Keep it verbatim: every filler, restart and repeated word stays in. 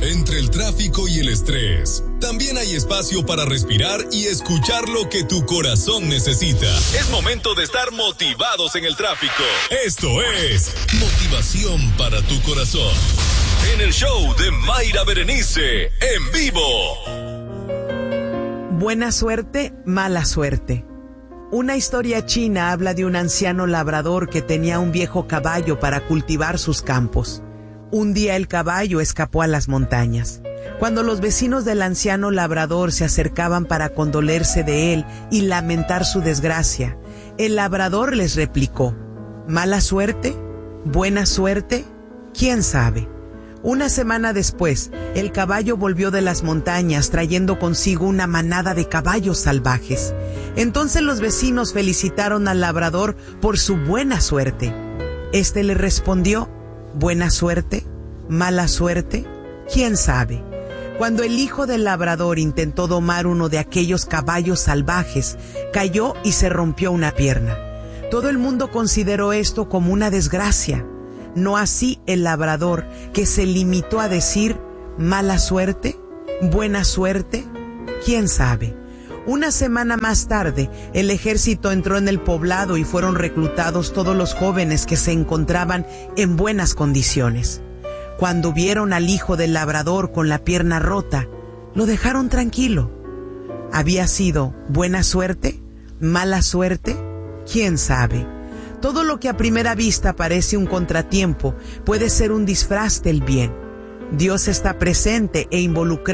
Entre el tráfico y el estrés, también hay espacio para respirar y escuchar lo que tu corazón necesita. Es momento de estar motivados en el tráfico. Esto es Motivación para tu Corazón. En el show de Mayra Berenice, en vivo. Buena suerte, mala suerte. Una historia china habla de un anciano labrador que tenía un viejo caballo para cultivar sus campos. Un día el caballo escapó a las montañas. Cuando los vecinos del anciano labrador se acercaban para condolerse de él y lamentar su desgracia, el labrador les replicó: ¿mala suerte? ¿Buena suerte? ¿Quién sabe? Una semana después, el caballo volvió de las montañas trayendo consigo una manada de caballos salvajes. Entonces los vecinos felicitaron al labrador por su buena suerte. Este le respondió: ¿buena suerte? ¿Mala suerte? ¿Quién sabe? Cuando el hijo del labrador intentó domar uno de aquellos caballos salvajes, cayó y se rompió una pierna. Todo el mundo consideró esto como una desgracia. No así el labrador, que se limitó a decir: ¿mala suerte? ¿Buena suerte? ¿Quién sabe? Una semana más tarde, el ejército entró en el poblado y fueron reclutados todos los jóvenes que se encontraban en buenas condiciones. Cuando vieron al hijo del labrador con la pierna rota, lo dejaron tranquilo. ¿Había sido buena suerte? ¿Mala suerte? ¿Quién sabe? Todo lo que a primera vista parece un contratiempo puede ser un disfraz del bien. Dios está presente e involucrado